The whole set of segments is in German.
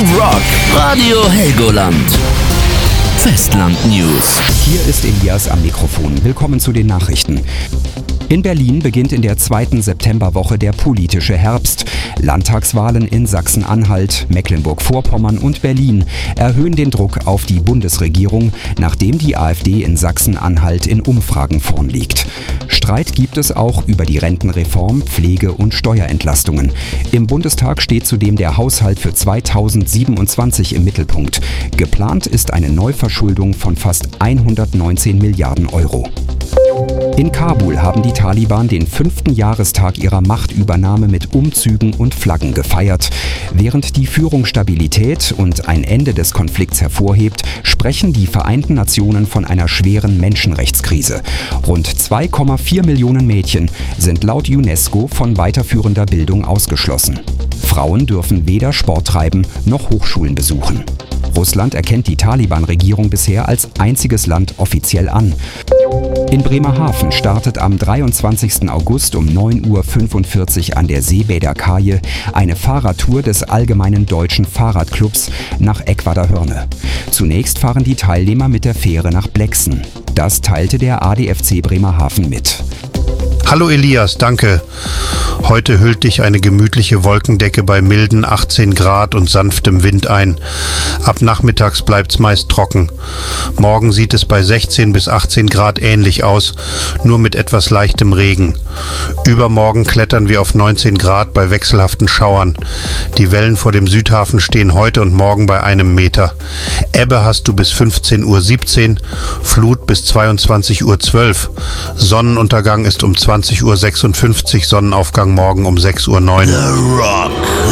Rock, Radio Helgoland. Festland News. Hier ist Elias am Mikrofon. Willkommen zu den Nachrichten. In Berlin beginnt in der 2. Septemberwoche der politische Herbst. Landtagswahlen in Sachsen-Anhalt, Mecklenburg-Vorpommern und Berlin erhöhen den Druck auf die Bundesregierung, nachdem die AfD in Sachsen-Anhalt in Umfragen vorn liegt. Streit gibt es auch über die Rentenreform, Pflege- und Steuerentlastungen. Im Bundestag steht zudem der Haushalt für 2027 im Mittelpunkt. Geplant ist eine Neuverschuldung von fast 119 Milliarden Euro. In Kabul haben die Taliban den 5. Jahrestag ihrer Machtübernahme mit Umzügen und Flaggen gefeiert. Während die Führung Stabilität und ein Ende des Konflikts hervorhebt, sprechen die Vereinten Nationen von einer schweren Menschenrechtskrise. Rund 2,4 Millionen Mädchen sind laut UNESCO von weiterführender Bildung ausgeschlossen. Frauen dürfen weder Sport treiben noch Hochschulen besuchen. Russland erkennt die Taliban-Regierung bisher als einziges Land offiziell an. In Bremerhaven startet am 23. August um 9:45 Uhr an der Seebäder-Kaje eine Fahrradtour des Allgemeinen Deutschen Fahrradclubs nach Eckweiler-Hörne. Zunächst fahren die Teilnehmer mit der Fähre nach Blexen. Das teilte der ADFC Bremerhaven mit. Hallo Elias, danke. Heute hüllt dich eine gemütliche Wolkendecke bei milden 18 Grad und sanftem Wind ein. Ab nachmittags bleibt's meist trocken. Morgen sieht es bei 16 bis 18 Grad ähnlich aus, nur mit etwas leichtem Regen. Übermorgen klettern wir auf 19 Grad bei wechselhaften Schauern. Die Wellen vor dem Südhafen stehen heute und morgen bei 1 Meter. Ebbe hast du bis 15:17 Uhr, Flut bis 22:12 Uhr. Sonnenuntergang ist um 20:56 Uhr, Sonnenaufgang morgen um 6:09 Uhr. The Rock.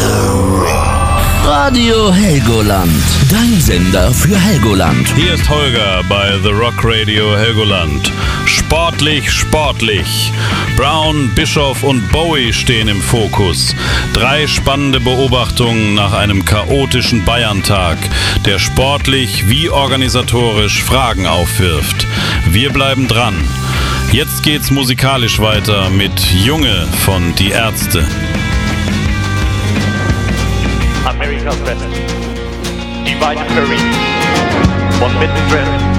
Radio Helgoland. Dein Sender für Helgoland. Hier ist Holger bei The Rock Radio Helgoland. Sportlich, sportlich. Brown, Bischoff und Bowie stehen im Fokus. 3 spannende Beobachtungen nach einem chaotischen Bayern-Tag, der sportlich wie organisatorisch Fragen aufwirft. Wir bleiben dran. Jetzt geht's musikalisch weiter mit Junge von Die Ärzte. America's best. Divine Fury. Von mittendrin.